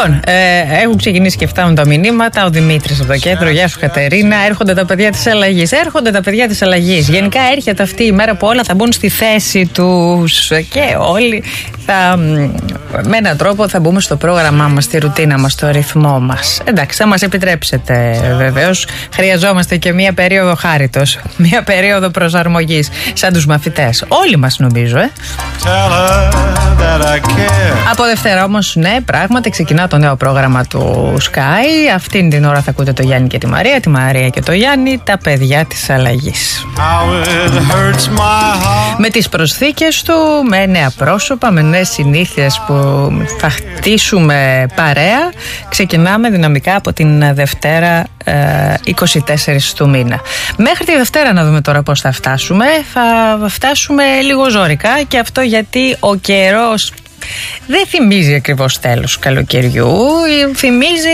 Λοιπόν, έχουν ξεκινήσει και φτάνουν τα μηνύματα. Ο Δημήτρης από το κέντρο. Γεια σου, Κατερίνα. Έρχονται τα παιδιά της αλλαγής. Έρχονται τα παιδιά της αλλαγής. Γενικά έρχεται αυτή η μέρα που όλα θα μπουν στη θέση τους και όλοι με έναν τρόπο θα μπούμε στο πρόγραμμά μας, στη ρουτίνα μας, στο ρυθμό μας. Εντάξει, θα μας επιτρέψετε βεβαίως. Χρειαζόμαστε και μία περίοδο χάριτος, μία περίοδο προσαρμογής, σαν τους μαθητές. Όλοι μας νομίζω, Από Δευτέρα όμως, ναι, πράγματι ξεκινά το νέο πρόγραμμα του Sky. Αυτήν την ώρα θα ακούτε το Γιάννη και τη Μαρία και το Γιάννη, τα παιδιά της αλλαγής. Με τις προσθήκες του, με νέα πρόσωπα, με νέες συνήθειες που θα χτίσουμε παρέα. Ξεκινάμε δυναμικά από την Δευτέρα 24 του μήνα. Μέχρι τη Δευτέρα να δούμε τώρα πώς θα φτάσουμε. Θα φτάσουμε λίγο ζόρικα, και αυτό γιατί ο καιρός δεν θυμίζει ακριβώς τέλος καλοκαιριού, θυμίζει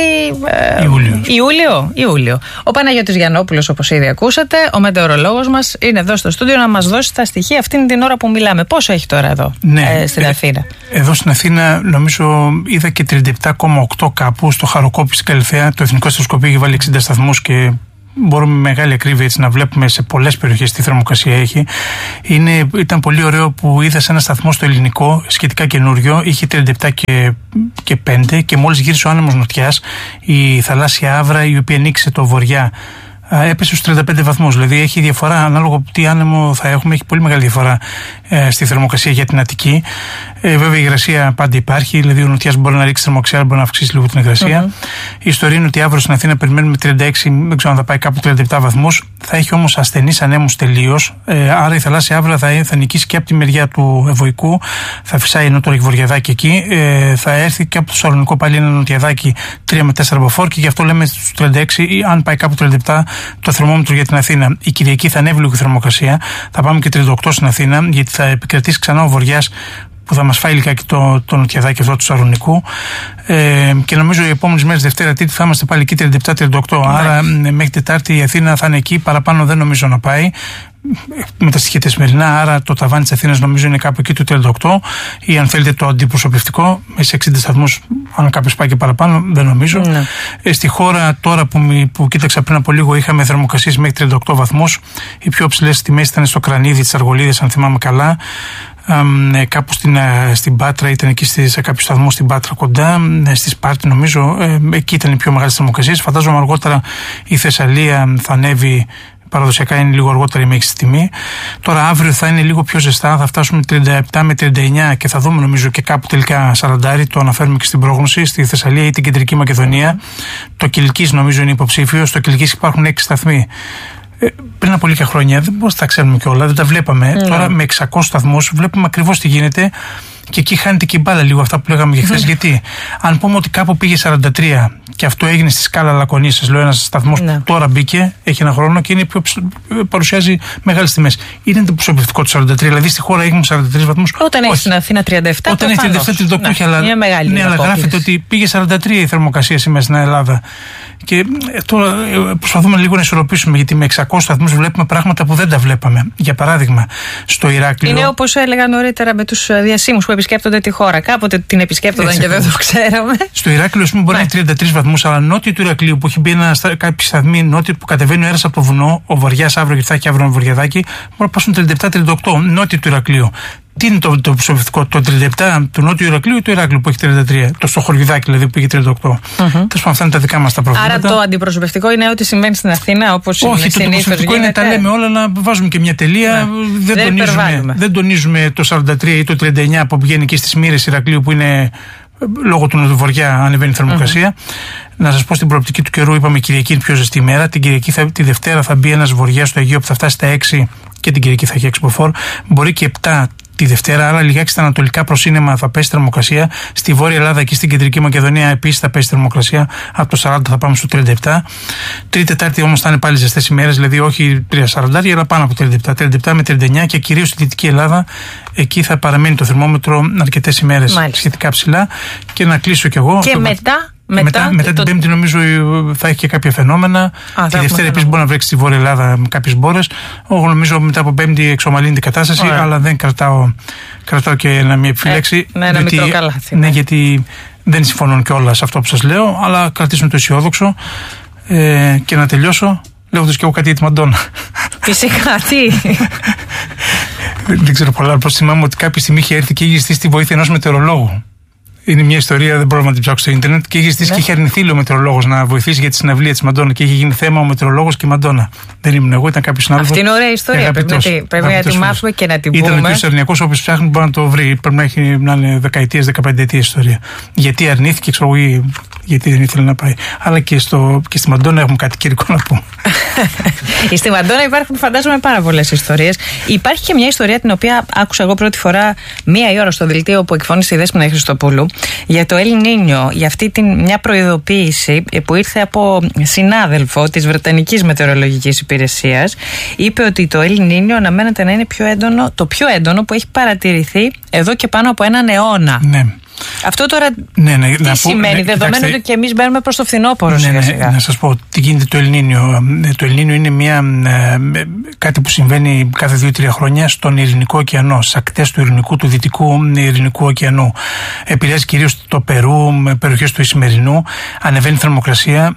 Ιούλιο. Ο Παναγιώτης Γιαννόπουλος, όπως ήδη ακούσατε, ο μετεωρολόγος μας, είναι εδώ στο στούντιο να μας δώσει τα στοιχεία αυτήν την ώρα που μιλάμε. Πόσο έχει τώρα εδώ, στην Αθήνα? Εδώ στην Αθήνα νομίζω είδα και 37,8 κάπου. Στο Χαροκόπη στην Καλυθέα το Εθνικό Αστροσκοπείο έχει βάλει 60 σταθμούς και μπορούμε με μεγάλη ακρίβεια έτσι να βλέπουμε σε πολλές περιοχές τι θερμοκρασία έχει. Ήταν πολύ ωραίο που είδα σε ένα σταθμό στο Ελληνικό, σχετικά καινούριο, είχε 37 και 5, και μόλις γύρισε ο άνεμος νοτιάς, η θαλάσσια άβρα, η οποία ανοίξε το βοριά, έπεσε στους 35 βαθμούς. Δηλαδή έχει διαφορά ανάλογα τι άνεμο θα έχουμε, έχει πολύ μεγάλη διαφορά στη θερμοκρασία για την Αττική. Βέβαια η υγρασία πάντα υπάρχει, δηλαδή ο νοτιάς μπορεί να ρίξει θερμοκρασία, μπορεί να αυξήσει λίγο την υγρασία. Η ιστορία είναι ότι αύριο στην Αθήνα περιμένουμε 36, δεν ξέρω αν θα πάει κάπου 37 βαθμούς. Θα έχει όμως ασθενείς ανέμους τελείως. Άρα η θαλάσσια άβρα θα νικήσει και από τη μεριά του Ευωικού, θα φυσάει ενώ τώρα έχει βορειαδάκι εκεί. Θα έρθει και από το Σαλονικό πάλι ένα νοτιαδάκι 3 με 4 μποφόρ, και γι' αυτό λέμε στους 36, ή αν πάει κάπου 37 το θερμόμετρο για την Αθήνα. Η Κυριακή θα ανέβει λίγο η θερμοκρασία, θα πάμε και 38 στην Αθήνα, γιατί θα επικρατήσει ξανά ο βοριάς που θα μας φάει λιγάκι το νοτιαδάκι αυτό του Σαλονικού. Και νομίζω οι επόμενες μέρες, Δευτέρα, Τρίτη, θα είμαστε πάλι εκεί 37-38. Άρα μέχρι Τετάρτη η Αθήνα θα είναι εκεί, παραπάνω δεν νομίζω να πάει. Με τα στοιχεία σημερινά, άρα το ταβάνι της Αθήνας νομίζω είναι κάπου εκεί του 38, ή αν θέλετε το αντιπροσωπευτικό, σε 60 σταθμούς, αν κάποιος πάει και παραπάνω, δεν νομίζω. Στη χώρα τώρα που κοίταξα πριν από λίγο, είχαμε θερμοκρασίες μέχρι 38 βαθμούς. Οι πιο ψηλές τιμές ήταν στο Κρανίδι, τις Αργολίδες, αν θυμάμαι καλά. Κάπου στην Πάτρα, ήταν εκεί σε κάποιο σταθμό στην Πάτρα κοντά, στη Σπάρτη νομίζω, εκεί ήταν οι πιο μεγάλες θερμοκρασίες. Φαντάζομαι αργότερα η Θεσσαλία θα ανέβει. Παραδοσιακά είναι λίγο αργότερα η μέγιστη τιμή. Τώρα αύριο θα είναι λίγο πιο ζεστά, θα φτάσουμε 37 με 39 και θα δούμε νομίζω και κάπου τελικά 40, το αναφέρουμε και στην πρόγνωση, στη Θεσσαλία ή την Κεντρική Μακεδονία. Το Κιλκής νομίζω είναι υποψήφιο, στο Κιλκής υπάρχουν 6 σταθμοί. Πριν από λίγα χρόνια δεν μπορούμε να τα ξέρουμε κιόλα, δεν τα βλέπαμε. Τώρα με 600 σταθμούς βλέπουμε ακριβώς τι γίνεται. Και εκεί χάνεται και η μπάλα λίγο, αυτά που λέγαμε και χθες. Γιατί αν πούμε ότι κάπου πήγε 43 και αυτό έγινε στη Σκάλα Λακωνής, σας λέω, ένας σταθμός που τώρα μπήκε, έχει ένα χρόνο και παρουσιάζει μεγάλες τιμές. Είναι το προσωπευτικό του 43, δηλαδή στη χώρα έχουμε 43 βαθμούς. Όταν έχει στην Αθήνα 37, όταν έχει 37-38, αλλά γράφεται ότι πήγε 43 η θερμοκρασία σήμερα στην Ελλάδα. Και τώρα προσπαθούμε λίγο να ισορροπήσουμε, γιατί με 600 σταθμούς βλέπουμε πράγματα που δεν τα βλέπαμε. Για παράδειγμα, στο Ηράκλειο. Είναι όπως έλεγα νωρίτερα με τους διασύμους που επισκέπτονται τη χώρα. Κάποτε την επισκέπτονταν και δεν το ξέραμε. Στο Ηράκλειο, ας πούμε, μπορεί να έχει 33 βαθμούς, αλλά νότιο του Ηρακλείου που έχει μπει κάποιοι σταθμοί νότιο που κατεβαίνει ο αέρας από το βουνό, ο βαριάς αύριο, γιατί θα έχει αύριο ένα βορειαδάκι, μπορεί να πάσουν 37-38 νότιο του Ηρακλείου. Τι είναι το προσωπευτικό, το 37 του Νότιου Ηρακλείου ή το Ηράκλειο που έχει 33, το στο χωριουδάκι δηλαδή που έχει 38. Τέλος πάντων, αυτά είναι τα δικά μας τα προβλήματα. Άρα το αντιπροσωπευτικό είναι ό,τι συμβαίνει στην Αθήνα, όπως συνήθως γίνεται. Όχι, το αντιπροσωπευτικό είναι τα λέμε όλα, να βάζουμε και μια τελεία. Δεν τονίζουμε το 43 ή το 39 που πηγαίνει εκεί στις Μοίρες Ηρακλείου, που είναι λόγω του νοτιοβορειά ανεβαίνει η θερμοκρασία. Να σας πω στην προοπτική του καιρού, είπαμε Κυριακή είναι πιο ζεστή ημέρα. Τη Δευτέρα θα μπει ένας βοριάς στο Αιγαίο που θα φτάσει στα 6 και την Κυριακή θα έχει 6 μποφόρ. Μπορεί και 7 τη Δευτέρα, αλλά λιγάκι στα ανατολικά προσύννεμα θα πέσει θερμοκρασία. Στη Βόρεια Ελλάδα και στην Κεντρική Μακεδονία επίσης θα πέσει θερμοκρασία. Από το 40 θα πάμε στο 37. Τρίτη Τετάρτη όμως θα είναι πάλι ζεστές ημέρες, δηλαδή όχι 3-40, αλλά πάνω από 37. 37 με 39 και κυρίως στη Δυτική Ελλάδα. Εκεί θα παραμένει το θερμόμετρο αρκετές ημέρες σχετικά ψηλά. Και να κλείσω κι εγώ. Και μετά Μετά την Πέμπτη νομίζω θα έχει και κάποια φαινόμενα. Τη Δευτέρα επίσης μπορεί να βρέξει στη Βόρεια Ελλάδα με κάποιες μπόρες. Εγώ νομίζω μετά από Πέμπτη εξομαλύνει την κατάσταση, αλλά δεν κρατάω και μια επιφύλαξη. Ένα μικρό καλάθι. Ναι, γιατί δεν συμφωνούν κιόλας σε αυτό που σας λέω, αλλά κρατήσουμε το αισιόδοξο. Και να τελειώσω λέγοντας και εγώ κάτι για τη Μαντόνα. Φυσικά, τι. Δεν ξέρω πολλά, αλλά θυμάμαι ότι κάποια στιγμή είχε έρθει και είχε ζητήσει τη βοήθεια ενός μετεωρολόγου. Είναι μια ιστορία, δεν μπορώ να την ψάξω στο Ιντερνετ. Και είχε ζητήσει και είχε αρνηθεί ο μετεωρολόγος να βοηθήσει για τη συναυλία της Μαντόνα. Και είχε γίνει θέμα ο μετεωρολόγος και η Μαντόνα. Δεν ήμουν εγώ, ήταν κάποιος συνάδελφος. Αυτή είναι ωραία ιστορία. Πρέπει να τη μάθουμε και να την πούμε. Ήταν ο κ. Αρνιακός, όποιος ψάχνει μπορεί να το βρει. Πρέπει να είναι δεκαετίες, 15ετίες ιστορία. Γιατί αρνήθηκε, ξέρω εγώ, γιατί δεν ήθελε να πάει. Αλλά και στη Μαντόνα έχουμε κάτι κυρικό να πούμε. Στη Μαντόνα υπάρχουν, φαντάζομαι, πάρα πολλές ιστορίες. Υπάρχει και μια ιστορία την οποία άκουσα εγώ πρώτη φορά 1 η ώρα στο δελτίο που εκφώνησε η Δέσποινα Χριστοπούλου για το El Niño, για αυτή μια προειδοποίηση που ήρθε από συνάδελφο της Βρετανικής Μετεωρολογικής Υπηρεσίας. Είπε ότι το El Niño αναμένεται να είναι το πιο έντονο που έχει παρατηρηθεί εδώ και πάνω από 1 αιώνα. Ναι. Αυτό τώρα τι σημαίνει, δεδομένου ότι και εμείς μπαίνουμε προς το φθινόπωρο σιγά-σιγά. Να σας πω τι γίνεται το El Niño. Το El Niño είναι κάτι που συμβαίνει κάθε 2-3 χρόνια στον Ειρηνικό ωκεανό, στις ακτές του Ειρηνικού, του Δυτικού Ειρηνικού ωκεανού. Επηρεάζει κυρίως το Περού, περιοχές του Ισημερινού. Ανεβαίνει θερμοκρασία.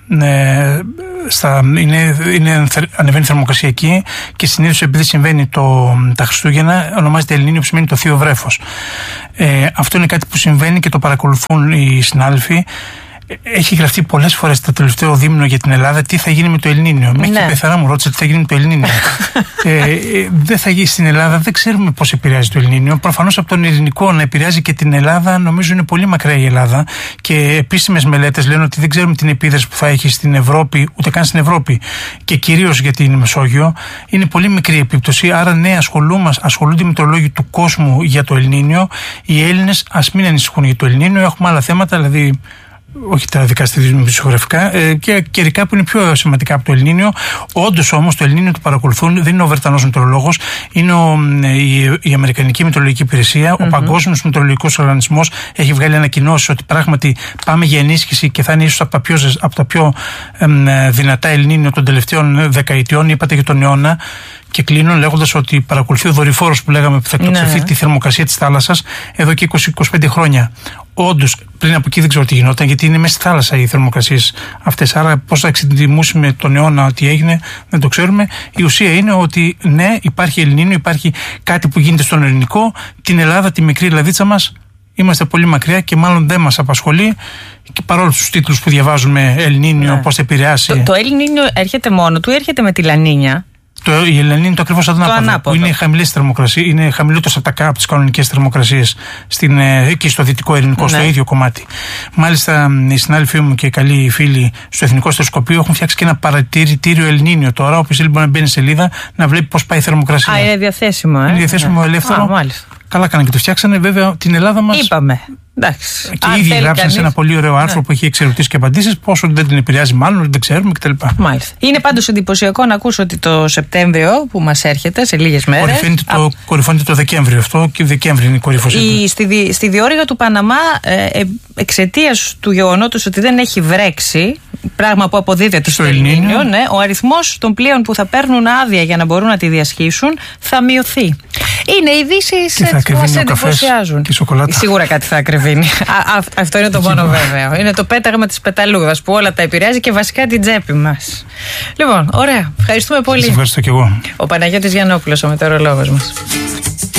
Ανεβαίνει θερμοκρασία εκεί και συνήθως επειδή συμβαίνει τα Χριστούγεννα ονομάζεται El Niño, που σημαίνει το θείο βρέφος. Αυτό είναι κάτι που συμβαίνει και το παρακολουθούν οι συνάδελφοι. Έχει γραφτεί πολλές φορές το τελευταίο δίμηνο για την Ελλάδα τι θα γίνει με το El Niño. Μέχρι και η πεθαρά μου ρώτησε τι θα γίνει με το El Niño. Δεν θα γίνει στην Ελλάδα, δεν ξέρουμε πώς επηρεάζει το El Niño. Προφανώς από τον Ειρηνικό να επηρεάζει και την Ελλάδα, νομίζω είναι πολύ μακριά η Ελλάδα. Και επίσημες μελέτες λένε ότι δεν ξέρουμε την επίδραση που θα έχει στην Ευρώπη, ούτε καν στην Ευρώπη. Και κυρίως για την Μεσόγειο. Είναι πολύ μικρή επίπτωση. Άρα, ναι, ασχολούνται οι μετεωρολόγοι του κόσμου για το El Niño. Οι Έλληνες ας μην ανησυχούν για το El Niño. Έχουμε άλλα θέματα, δηλαδή. Όχι τα δικαστηριακά και καιρικά που είναι πιο σημαντικά από το El Niño. Όντως όμως το El Niño το παρακολουθούν, δεν είναι ο Βρετανός μετεωρολόγος, είναι η Αμερικανική Μετεωρολογική Υπηρεσία. Ο Παγκόσμιος Μετεωρολογικός Οργανισμός έχει βγάλει ανακοινώσεις ότι πράγματι πάμε για ενίσχυση και θα είναι ίσως από τα πιο δυνατά El Niño των τελευταίων δεκαετιών, είπατε και τον αιώνα. Και κλείνω λέγοντας ότι παρακολουθεί ο δορυφόρος που λέγαμε που θα εκτοξευθεί τη θερμοκρασία της θάλασσας εδώ και 20-25 χρόνια. Όντως, πριν από εκεί δεν ξέρω τι γινόταν, γιατί είναι μέσα στη θάλασσα οι θερμοκρασίες αυτές. Άρα, πώς θα εξετιμούσουμε τον αιώνα ότι έγινε, δεν το ξέρουμε. Η ουσία είναι ότι ναι, υπάρχει El Niño, υπάρχει κάτι που γίνεται στον Ειρηνικό. Την Ελλάδα, τη μικρή Ελλαδίτσα μας, είμαστε πολύ μακριά και μάλλον δεν μας απασχολεί. Και παρόλο τους τίτλους που διαβάζουμε El Niño, πώς θα επηρεάσει. Το El Niño έρχεται μόνο του ή έρχεται με τη La Niña? Η El Niño είναι το ακριβώς ανάποδο. Που είναι χαμηλές θερμοκρασίες, είναι χαμηλότερο από τις κανονικές θερμοκρασίες εκεί στο Δυτικό Ειρηνικό, στο ίδιο κομμάτι. Μάλιστα, οι συνάδελφοί μου και καλοί φίλοι στο Εθνικό Στεροσκοπείο έχουν φτιάξει και ένα παρατηρητήριο El Niño τώρα. Όποιος θέλει μπορεί να μπαίνει σελίδα να βλέπει πώς πάει η θερμοκρασία. Είναι διαθέσιμο, Είναι διαθέσιμο ελεύθερο. Καλά κάνανε και το φτιάξανε. Βέβαια, την Ελλάδα μας. Είπαμε. Εντάξει. Και ήδη γράψαν σε ένα πολύ ωραίο άρθρο που έχει εξερωτήσεις και απαντήσεις, πόσο δεν την επηρεάζει, μάλλον δεν ξέρουμε κτλ. Μάλιστα. Είναι πάντως εντυπωσιακό να ακούσω ότι το Σεπτέμβριο που μας έρχεται σε λίγες μέρες. Κορυφώνεται το Δεκέμβριο αυτό και Δεκέμβριο είναι η κορύφωση. Στη διόρυγα του Παναμά, εξαιτίας του γεγονότος ότι δεν έχει βρέξει, πράγμα που αποδίδεται στο El Niño, ναι, ο αριθμός των πλοίων που θα παίρνουν άδεια για να μπορούν να τη διασχίσουν θα μειωθεί. Είναι ειδήσεις που μας εντυπωσιάζουν. Σίγουρα κάτι θα ακριβήνει. Αυτό είναι το μόνο βέβαιο. Είναι το πέταγμα της πεταλούδας που όλα τα επηρεάζει και βασικά την τσέπη μας. Λοιπόν, ωραία. Ευχαριστούμε πολύ. Σας ευχαριστώ και εγώ. Ο Παναγιώτης Γιαννόπουλος, ο μετεωρολόγος μας.